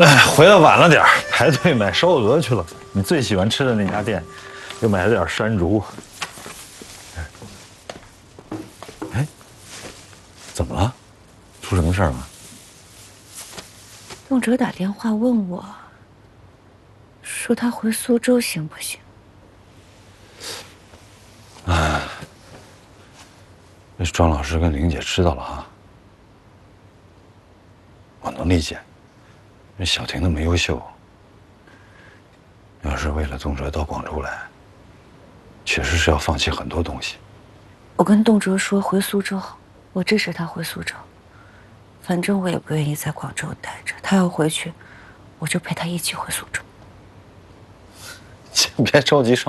哎，回来晚了点排队买烧鹅去了。你最喜欢吃的那家店，又买了点山竹。哎，怎么了？出什么事儿了？ 动辄打电话问我，说他回苏州行不行？ 哎，那庄老师跟玲姐知道了哈。我能理解，那小婷那么优秀，要是为了动辄到广州来，确实是要放弃很多东西。 我跟动辄说回苏州，我支持他回苏州。反正我也不愿意在广州待着，他要回去，我就陪他一起回苏州。 先别着急上。